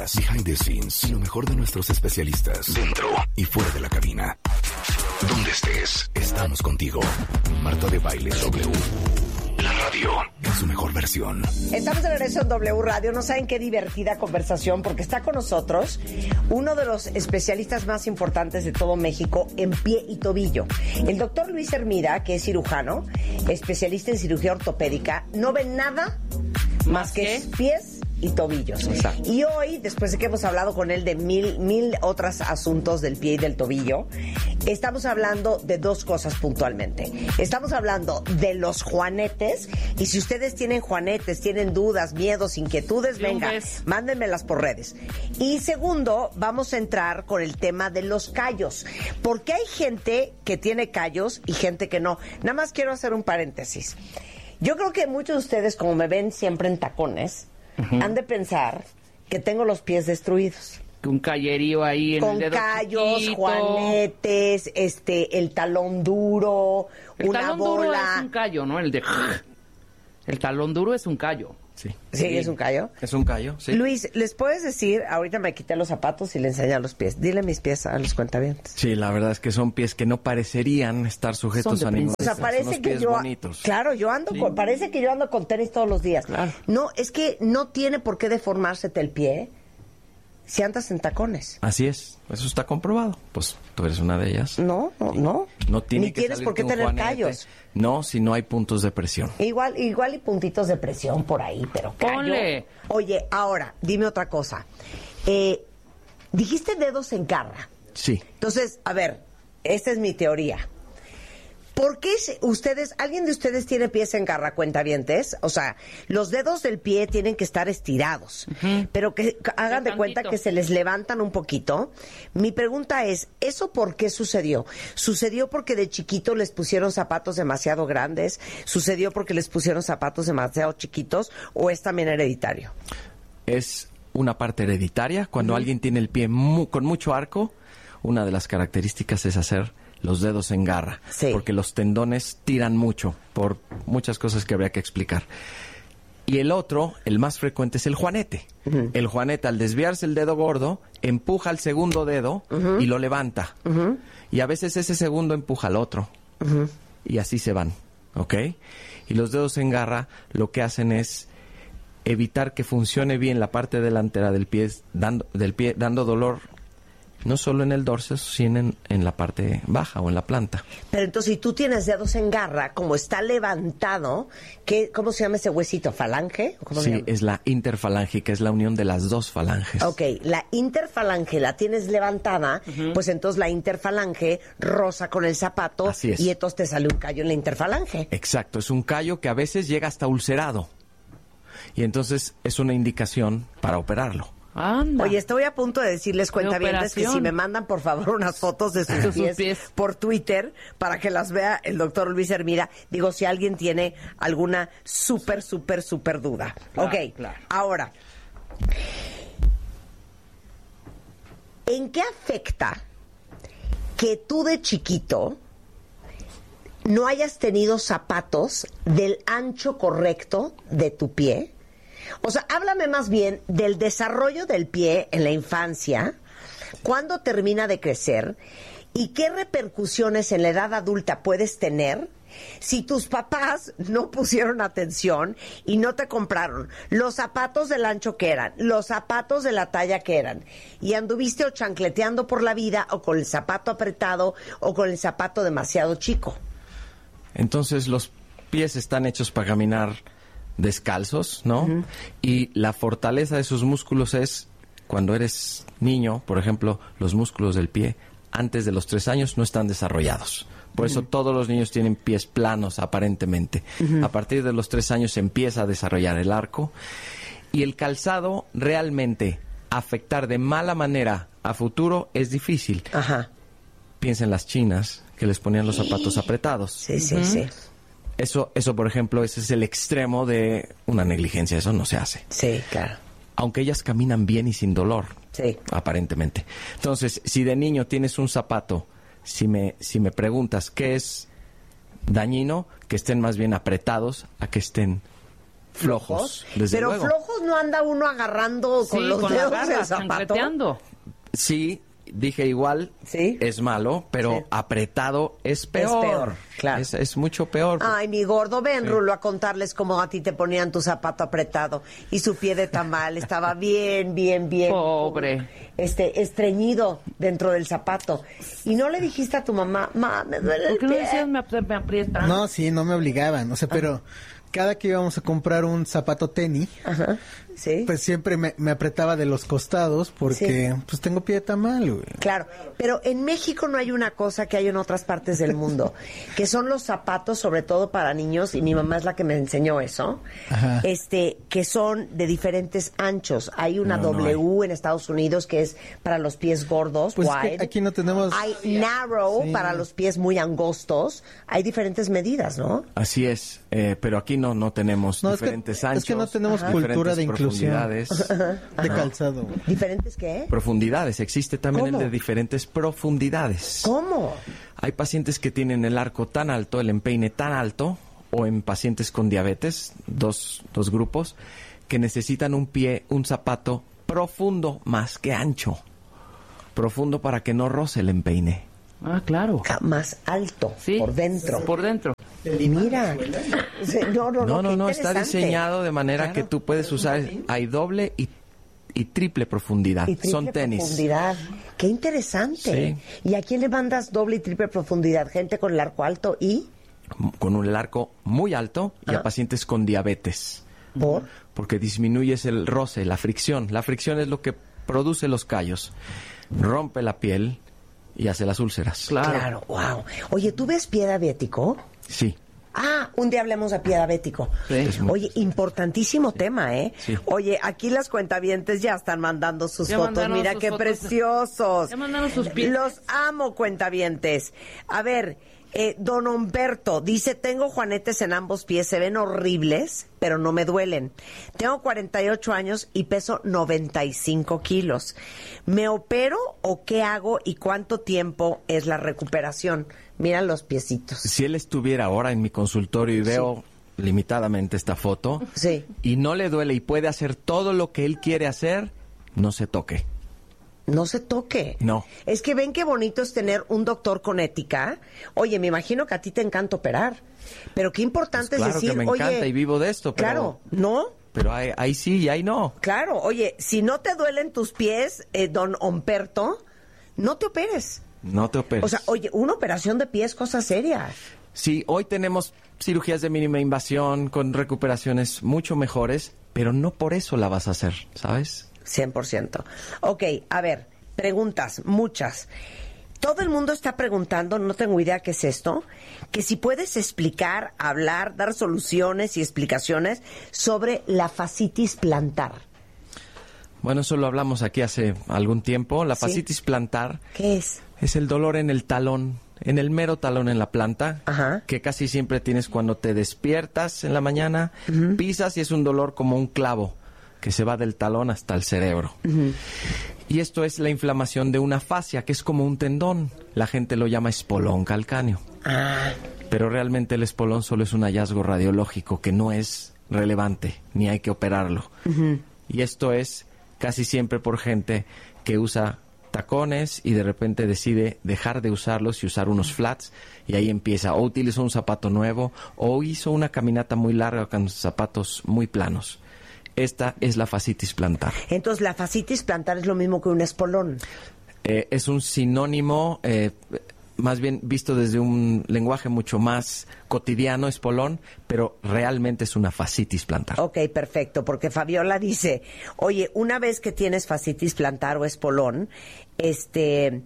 más. Behind the scenes. Lo mejor de nuestros especialistas. Dentro y fuera de la cabina. Donde estés, estamos contigo. Marta de Baile W. La radio en su mejor versión. Estamos de regreso en W Radio. No saben qué divertida conversación, porque está con nosotros uno de los especialistas más importantes de todo México en pie y tobillo. El doctor Luis Hermida, que es cirujano, especialista en cirugía ortopédica, no ve nada más que pies y tobillos. Exacto. Y hoy, después de que hemos hablado con él de mil otros asuntos del pie y del tobillo, estamos hablando de dos cosas puntualmente. Estamos hablando de los juanetes, y si ustedes tienen juanetes, tienen dudas, miedos, inquietudes, venga, mándenmelas por redes. Y segundo, vamos a entrar con el tema de los callos, porque hay gente que tiene callos y gente que no. Nada más quiero hacer un paréntesis. Yo creo que muchos de ustedes, como me ven siempre en tacones, han de pensar que tengo los pies destruidos. Un callerío ahí en con el dedo callos, chiquito. juanetes, el talón duro, el una talón bola. duro es un callo, ¿no? El talón duro es un callo. Sí, ¿es un callo? Es un callo, sí. Luis, ¿les puedes decir? Ahorita me quité los zapatos y le enseñé los pies. Dile mis pies a los cuentavientes. Sí, la verdad es que son pies que no parecerían estar sujetos a ningún. O sea, parece que yo... bonitos. Claro, yo ando con... Parece que yo ando con tenis todos los días. Claro. No, es que no tiene por qué deformársete el pie si andas en tacones. Así es, eso está comprobado. Pues tú eres una de ellas. No. No tiene Ni que tienes por qué salirte un tener juanete. callos. No, si no hay puntos de presión. Igual y puntitos de presión por ahí, pero callo. Ponle. Oye, ahora, dime otra cosa. Dijiste dedos en garra. Sí. Entonces, a ver, esta es mi teoría. ¿Por qué alguien de ustedes tiene pies en garra, cuentavientes? O sea, los dedos del pie tienen que estar estirados, pero que hagan de cuenta que se les levantan un poquito. Mi pregunta es, ¿eso por qué sucedió? ¿Sucedió porque de chiquito les pusieron zapatos demasiado grandes? ¿Sucedió porque les pusieron zapatos demasiado chiquitos? ¿O es también hereditario? Es una parte hereditaria. Cuando alguien tiene el pie con mucho arco, una de las características es hacer los dedos en garra, porque los tendones tiran mucho por muchas cosas que habría que explicar. Y el otro, el más frecuente, es el juanete. El juanete, al desviarse el dedo gordo, empuja al segundo dedo y lo levanta. Y a veces ese segundo empuja al otro. Y así se van, ¿ok? Y los dedos en garra lo que hacen es evitar que funcione bien la parte delantera del pie, dando dolor no solo en el dorso, sino en la parte baja o en la planta. Pero entonces, si tú tienes dedos en garra, como está levantado, ¿cómo se llama ese huesito? ¿Falange? Sí, es la interfalange, que es la unión de las dos falanges. Ok, la interfalange la tienes levantada, pues entonces la interfalange roza con el zapato. Así es. Y entonces te sale un callo en la interfalange. Exacto, es un callo que a veces llega hasta ulcerado. Y entonces es una indicación para operarlo. Anda. Oye, estoy a punto de decirles, cuentavientes, que si me mandan por favor unas fotos de sus pies por Twitter para que las vea el doctor Luis Hermida. Digo, si alguien tiene alguna súper duda. Claro, ok, claro. Ahora, ¿en qué afecta que tú de chiquito no hayas tenido zapatos del ancho correcto de tu pie? O sea, háblame más bien del desarrollo del pie en la infancia, cuándo termina de crecer y qué repercusiones en la edad adulta puedes tener si tus papás no pusieron atención y no te compraron los zapatos del ancho que eran, los zapatos de la talla que eran, y anduviste o chancleteando por la vida o con el zapato apretado o con el zapato demasiado chico. Entonces los pies están hechos para caminar descalzos, ¿no? Y la fortaleza de sus músculos es, cuando eres niño, por ejemplo, los músculos del pie, antes de los 3 años no están desarrollados. Por eso todos los niños tienen pies planos, aparentemente. A partir de los 3 años se empieza a desarrollar el arco. Y el calzado, realmente, afectar de mala manera a futuro es difícil. Piensa en las chinas, que les ponían los zapatos apretados. Sí. Eso, por ejemplo, ese es el extremo de una negligencia. Eso no se hace. Sí, claro. Aunque ellas caminan bien y sin dolor, aparentemente. Entonces, si de niño tienes un zapato, si me preguntas qué es dañino, que estén más bien apretados a que estén flojos, desde Pero luego. flojos no anda uno agarrando con los con dedos la garra, el zapato. chancleteando. Sí, dije igual, ¿Sí? es malo, pero Sí. apretado es peor. Es peor, claro. Es mucho peor. Ay, mi gordo, ven, Rulo, a contarles cómo a ti te ponían tu zapato apretado y su pie de tamal estaba bien. Pobre. Estreñido dentro del zapato. Y no le dijiste a tu mamá, me duele el ¿Por qué no pie. decías me aprieta? No, sí, no me obligaban, o sea, pero cada que íbamos a comprar un zapato tenis, Ajá, sí. pues siempre me apretaba de los costados porque pues tengo pie de tamal, güey. Claro, pero en México no hay una cosa que hay en otras partes del mundo, que son los zapatos, sobre todo para niños, y mi mamá es la que me enseñó eso, Ajá. que son de diferentes anchos. Hay una No, no W en Estados Unidos que es para los pies gordos, Pues es wide. que aquí no tenemos... Hay narrow Sí. para los pies muy angostos. Hay diferentes medidas, ¿no? Así es, pero aquí no tenemos No, es que- diferentes anchos. es que no tenemos diferentes cultura de inclusión. profundidades. de calzado, güey. ¿Diferentes qué? Profundidades, existe también ¿Cómo? el de diferentes profundidades. ¿Cómo? Hay pacientes que tienen el arco tan alto, el empeine tan alto, o en pacientes con diabetes, dos grupos, que necesitan un zapato profundo más que ancho. Profundo para que no roce el empeine. Ah, claro. Más alto, Sí. por dentro. Por dentro. Mira. Sí, No, No, qué está interesante. diseñado de manera que tú puedes usar, hay doble y triple profundidad. Y triple Son tenis. profundidad. Qué interesante. Sí. ¿Y a quién le mandas doble y triple profundidad? Gente con el arco alto y Con un arco muy alto y a pacientes con diabetes. por Porque disminuyes el roce, la fricción. La fricción es lo que produce los callos. Rompe la piel y hace las úlceras. Claro, wow. Oye, ¿tú ves pie diabético? Sí. Ah, un día hablemos de pie diabético. Sí. Es muy- Oye, importantísimo tema, ¿eh? Sí. Oye, aquí las cuentavientes ya están mandando sus Ya fotos. mandaron Mira sus qué fotos. preciosos. Ya mandaron sus pies. Los amo, cuentavientes. A ver, don Humberto dice, tengo juanetes en ambos pies, se ven horribles, pero no me duelen. Tengo 48 años y peso 95 kilos. ¿Me opero o qué hago y cuánto tiempo es la recuperación? Mira los piecitos. Si él estuviera ahora en mi consultorio y veo limitadamente esta foto Sí. y no le duele y puede hacer todo lo que él quiere hacer, no se toque. No se toque. No. Es que ven qué bonito es tener un doctor con ética. Oye, me imagino que a ti te encanta operar. Pero qué importante Pues claro es decir, que me oye, encanta y vivo de esto, pero, claro, ¿no? pero ahí sí y ahí no. Claro, oye, si no te duelen tus pies, don Humberto, no te operes. No te operes. O sea, oye, una operación de pie es cosa seria. Sí, hoy tenemos cirugías de mínima invasión con recuperaciones mucho mejores, pero no por eso la vas a hacer, ¿sabes? 100%. Ok, a ver, preguntas, muchas. Todo el mundo está preguntando, no tengo idea qué es esto, que si puedes explicar, hablar, dar soluciones y explicaciones sobre la fascitis plantar. Bueno, eso lo hablamos aquí hace algún tiempo. La Sí. fascitis plantar ¿Qué es? es el dolor en el talón, en el mero talón en la planta, Ajá. que casi siempre tienes cuando te despiertas en la mañana, pisas y es un dolor como un clavo que se va del talón hasta el cerebro. Y esto es la inflamación de una fascia, que es como un tendón. La gente lo llama espolón calcáneo. Ah, Pero realmente el espolón solo es un hallazgo radiológico que no es relevante, ni hay que operarlo. Y esto es casi siempre por gente que usa tacones y de repente decide dejar de usarlos y usar unos flats, y ahí empieza, o utilizó un zapato nuevo o hizo una caminata muy larga con zapatos muy planos. Esta es la fascitis plantar. entonces la fascitis plantar es lo mismo que un espolón. Es un sinónimo, más bien visto desde un lenguaje mucho más cotidiano, espolón, pero realmente es una fascitis plantar. Ok, perfecto, porque Fabiola dice, oye, una vez que tienes fascitis plantar o espolón, se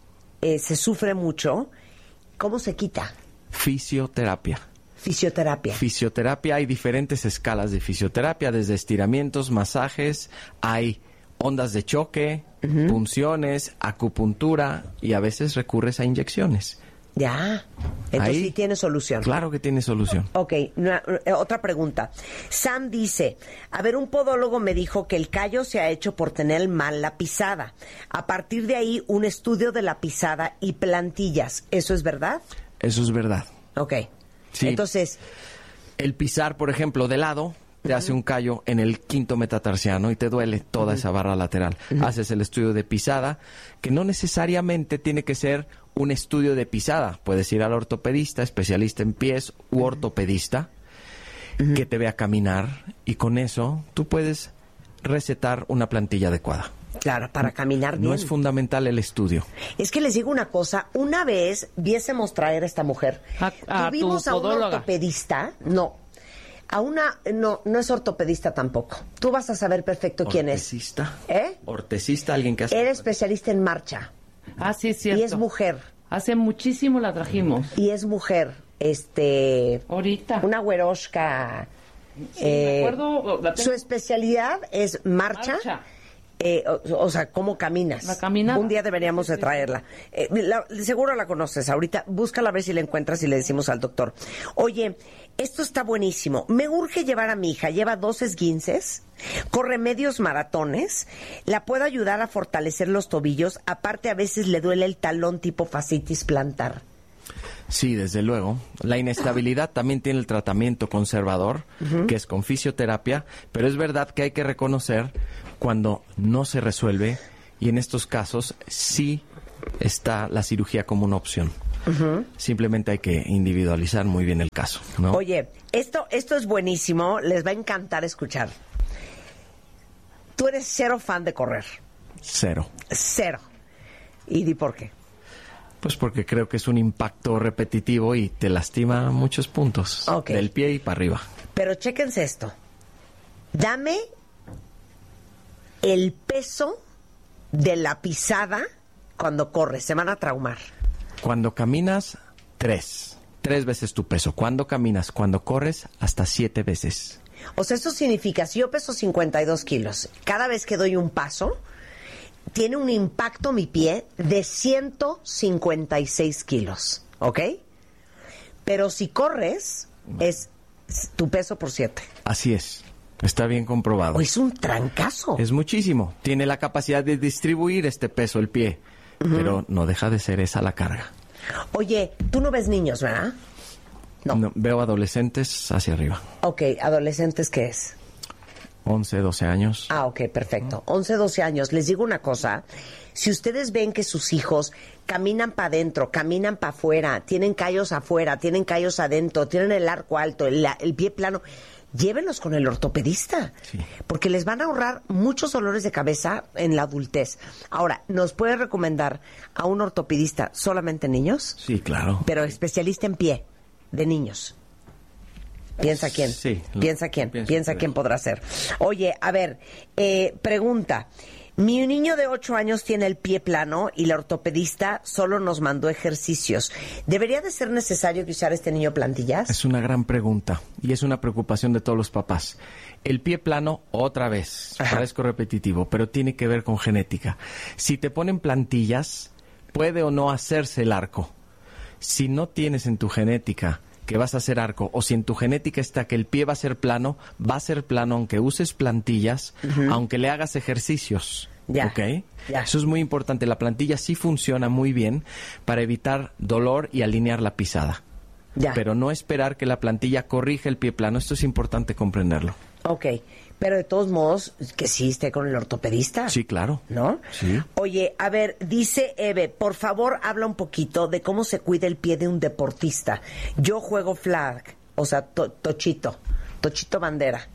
sufre mucho. ¿Cómo se quita? Fisioterapia. Fisioterapia. Fisioterapia, hay diferentes escalas de fisioterapia, desde estiramientos, masajes, hay ondas de choque, punciones, acupuntura y a veces recurres a inyecciones. Ya. Entonces Ahí- sí tiene solución. Claro que tiene solución. Ok, otra pregunta. Sam dice, a ver, un podólogo me dijo que el callo se ha hecho por tener mal la pisada. A partir de ahí, un estudio de la pisada y plantillas. ¿Eso es verdad? Eso es verdad. Ok. Sí. Entonces, El pisar, por ejemplo, de lado, te hace un callo en el quinto metatarsiano y te duele toda esa barra lateral. Haces el estudio de pisada, que no necesariamente tiene que ser un estudio de pisada. Puedes ir al ortopedista, especialista en pies u ortopedista, que te vea caminar, y con eso tú puedes recetar una plantilla adecuada. Claro, para caminar bien. No es fundamental el estudio. Es que les digo una cosa, una vez viésemos traer a esta mujer. Tuvimos a un ortopedista, no es ortopedista tampoco. Tú vas a saber perfecto quién es. ¿Ortesista? Ortesista, alguien que hace... Era especialista en marcha. Sí, es cierto. Y es mujer. Hace muchísimo la trajimos. Y es mujer, ahorita. Una güerosca. Sí, me acuerdo, su especialidad es marcha. O sea, ¿cómo caminas? La caminata. Un día deberíamos de traerla. Seguro la conoces. Ahorita búscala a ver si la encuentras y le decimos al doctor. Oye, esto está buenísimo. Me urge llevar a mi hija. Lleva 2 esguinces, corre medios maratones. La puedo ayudar a fortalecer los tobillos. Aparte, a veces le duele el talón tipo fascitis plantar. Sí, desde luego. La inestabilidad también tiene el tratamiento conservador, que es con fisioterapia, pero es verdad que hay que reconocer cuando no se resuelve, y en estos casos sí está la cirugía como una opción. Simplemente hay que individualizar muy bien el caso, ¿no? Oye, esto es buenísimo, les va a encantar escuchar. Tú eres cero fan de correr. Cero. Y di por qué. Pues porque creo que es un impacto repetitivo y te lastima muchos puntos. Del pie y para arriba. Pero chéquense esto. Dame el peso de la pisada cuando corres. Se van a traumar. Cuando caminas, 3 veces tu peso. Cuando caminas, cuando corres, hasta 7 veces. O sea, eso significa, si yo peso 52 kilos, cada vez que doy un paso, tiene un impacto mi pie de 156 kilos, ¿ok? Pero si corres, es tu peso por 7. Así es. Está bien comprobado. Es un trancazo. Es muchísimo. Tiene la capacidad de distribuir este peso el pie, pero no deja de ser esa la carga. Oye, tú no ves niños, ¿verdad? No, veo adolescentes hacia arriba. Ok, ¿adolescentes qué es? 11, 12 años. Ok, perfecto. 11, 12 años. Les digo una cosa. Si ustedes ven que sus hijos caminan para adentro, caminan para afuera, tienen callos afuera, tienen callos adentro, tienen el arco alto, el pie plano, llévenlos con el ortopedista. Sí. Porque les van a ahorrar muchos dolores de cabeza en la adultez. Ahora, ¿nos puede recomendar a un ortopedista solamente niños? Sí, claro. Pero especialista en pie, de niños. Piensa quién. Sí. Piensa quién podrá ser. Oye, a ver, pregunta. Mi niño de 8 años tiene el pie plano y la ortopedista solo nos mandó ejercicios. ¿Debería de ser necesario que usara este niño plantillas? Es una gran pregunta y es una preocupación de todos los papás. El pie plano, otra vez, parezco repetitivo, pero tiene que ver con genética. Si te ponen plantillas, puede o no hacerse el arco. Si no tienes en tu genética que vas a hacer arco, o si en tu genética está que el pie va a ser plano aunque uses plantillas, aunque le hagas ejercicios. Ya. ¿Ok? Ya. Eso es muy importante. La plantilla sí funciona muy bien para evitar dolor y alinear la pisada. Ya. Pero no esperar que la plantilla corrija el pie plano. Esto es importante comprenderlo. Ok, pero de todos modos, que sí esté con el ortopedista. Sí, claro. ¿No? Sí. Oye, a ver, dice Eve, por favor, habla un poquito de cómo se cuida el pie de un deportista. Yo juego flag, o sea, tochito bandera.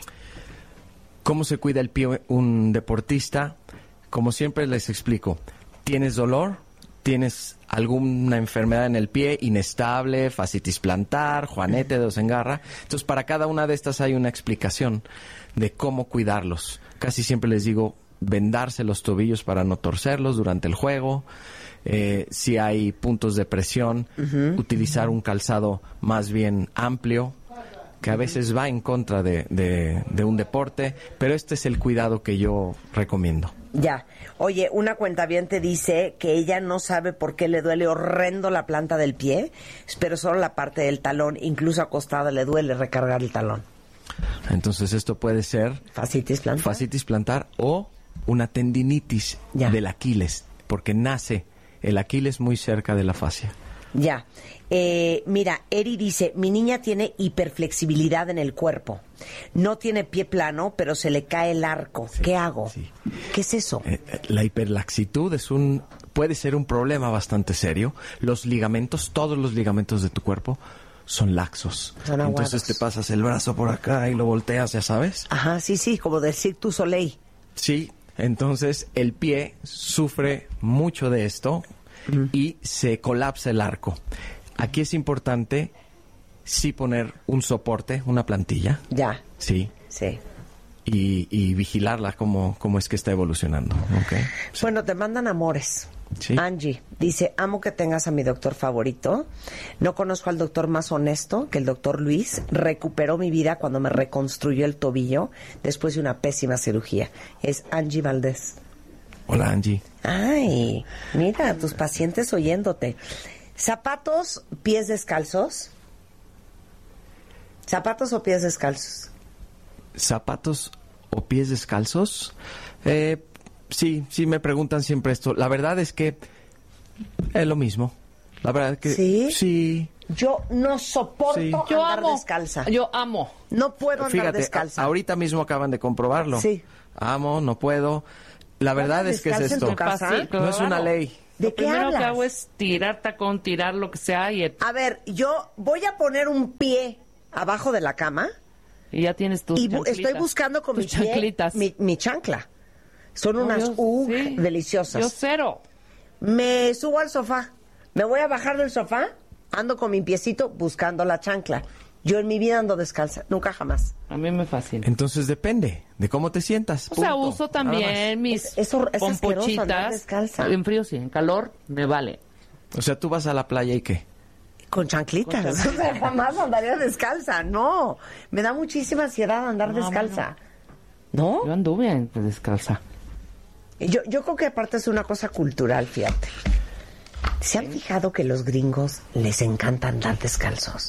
¿Cómo se cuida el pie un deportista? Como siempre les explico, ¿tienes dolor? ¿Tienes alguna enfermedad en el pie inestable, fascitis plantar, juanete, dedos en garra? Entonces, para cada una de estas hay una explicación de cómo cuidarlos. Casi siempre les digo vendarse los tobillos para no torcerlos durante el juego. Si hay puntos de presión, utilizar un calzado más bien amplio, que a veces va en contra de un deporte, pero este es el cuidado que yo recomiendo. Ya. Oye, una cuentaviente dice que ella no sabe por qué le duele horrendo la planta del pie, pero solo la parte del talón, incluso acostada le duele recargar el talón. Entonces esto puede ser fascitis plantar o una tendinitis del Aquiles, porque nace el Aquiles muy cerca de la fascia. Ya. Mira, Eri dice, mi niña tiene hiperflexibilidad en el cuerpo. No tiene pie plano, pero se le cae el arco. Sí, ¿qué hago? Sí. ¿Qué es eso? La hiperlaxitud puede ser un problema bastante serio. Los ligamentos, todos los ligamentos de tu cuerpo son laxos. Son aguados. Entonces te pasas el brazo por acá y lo volteas, ya sabes. Ajá, sí, como del Cirque du Soleil. Sí, entonces el pie sufre mucho de esto y se colapsa el arco. Aquí es importante sí poner un soporte, una plantilla. Ya. Sí. Sí. Y vigilarla cómo es que está evolucionando. ¿Okay? Sí. Bueno, te mandan amores. Sí. Angie dice, amo que tengas a mi doctor favorito. No conozco al doctor más honesto que el doctor Luis. Recuperó mi vida cuando me reconstruyó el tobillo después de una pésima cirugía. Es Angie Valdés. Hola, Angie. Ay, mira, tus pacientes oyéndote. ¿Zapatos, pies descalzos? ¿Zapatos o pies descalzos? ¿Zapatos o pies descalzos? Sí, me preguntan siempre esto. La verdad es que es lo mismo. La verdad es que... ¿Sí? Sí. Yo no soporto andar descalza. Yo amo. No puedo andar descalza. Ahorita mismo acaban de comprobarlo. Sí. Amo, no puedo. La verdad es que es esto. ¿En tu casa? Sí, claro. No es una ley. ¿De Lo qué primero hablas? que hago es tirar tacón, tirar lo que sea y A ver, yo voy a poner un pie abajo de la cama ya tienes tus y chanclitas. estoy buscando con mi Tus pie chanclitas. mi chancla. Son unas sí. deliciosas. Yo cero. Me subo al sofá, me voy a bajar del sofá, ando con mi piecito buscando la chancla. Yo en mi vida ando descalza, nunca jamás. A mí me fascina. Entonces depende de cómo te sientas. O sea, punto. uso Nada también mis Es asqueroso andar pompochitas. descalza. En frío sí, en calor me vale. más. O sea, tú vas a la playa y ¿qué? Con chanclitas. O sea, jamás andaría descalza. No, me da muchísima ansiedad andar descalza. ¿No? Yo anduve descalza. Yo creo que aparte es una cosa cultural, fíjate. ¿Se han fijado que los gringos les encanta andar descalzos?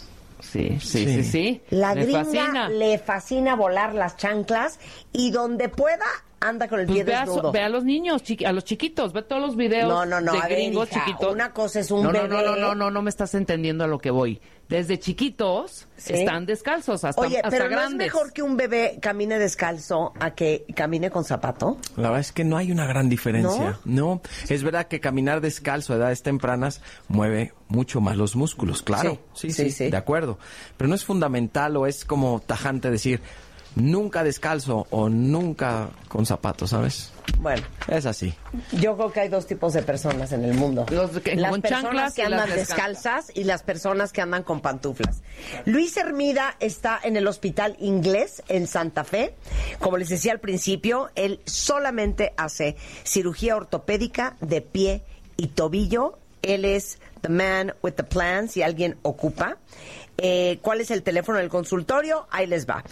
Sí. La Me gringa fascina. le fascina volar las chanclas y donde pueda anda con el pie desnudo. Ve a los niños, a los chiquitos, ve todos los videos No, de a ver, gringos hija, chiquitos. una cosa es un bebé. No me estás entendiendo a lo que voy. Desde chiquitos ¿Sí? están descalzos hasta Oye, pero ¿no grandes. es mejor que un bebé camine descalzo a que camine con zapato? La verdad es que no hay una gran diferencia. No, es verdad que caminar descalzo a edades tempranas mueve mucho más los músculos, claro. Sí, de acuerdo. Pero no es fundamental o es como tajante decir nunca descalzo o nunca con zapatos, ¿sabes? Bueno, es así. Yo creo que hay dos tipos de personas en el mundo. Las Las con personas chanclas que y las andan descalzas y las personas que andan con pantuflas. Luis Hermida está en el Hospital Inglés en Santa Fe. Como les decía al principio, él solamente hace cirugía ortopédica de pie y tobillo. Él es the man with the plan, si alguien ocupa. ¿Cuál es el teléfono del consultorio? Ahí les va.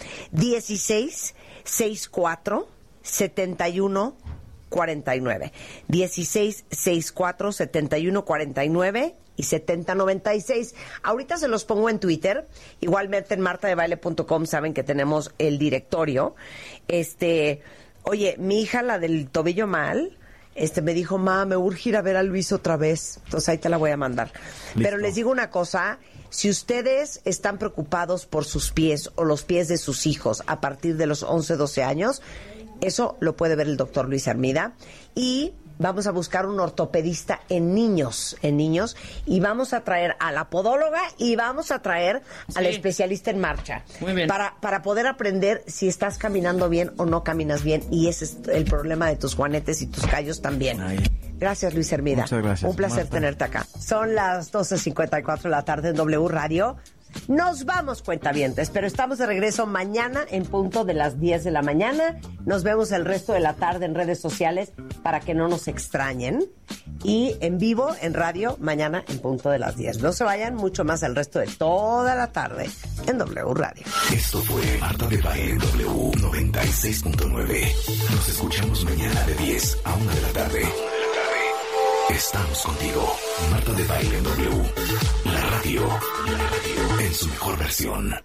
1664-7149. 1664-7149 y 7096. Ahorita se los pongo en Twitter. Igualmente en martadebaile.com saben que tenemos el directorio. Oye, mi hija, la del tobillo mal, me dijo, ma, me urge ir a ver a Luis otra vez. Entonces ahí te la voy a mandar. Listo. Pero les digo una cosa, si ustedes están preocupados por sus pies o los pies de sus hijos a partir de los 11, 12 años, eso lo puede ver el doctor Luis Hermida. Y vamos a buscar un ortopedista en niños, y vamos a traer a la podóloga y vamos a traer al especialista en marcha. Muy bien. Para poder aprender si estás caminando bien o no caminas bien. Y ese es el problema de tus juanetes y tus callos también. Ay. Gracias, Luis Hermida. Muchas gracias, Un placer Marta. tenerte acá. Son las 12:54 de la tarde en W Radio. Nos vamos, cuentavientes, pero estamos de regreso mañana en punto de las 10 de la mañana. Nos vemos el resto de la tarde en redes sociales para que no nos extrañen. Y en vivo, en radio, mañana en punto de las 10. No se vayan, mucho más el resto de toda la tarde en W Radio. Esto fue Marta de Baile W 96.9. Nos escuchamos mañana de 10 a 1 de la tarde. Estamos contigo. Marta de Baile W. La radio en su mejor versión.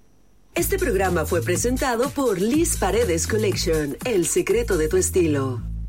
Este programa fue presentado por Liz Paredes Collection, el secreto de tu estilo.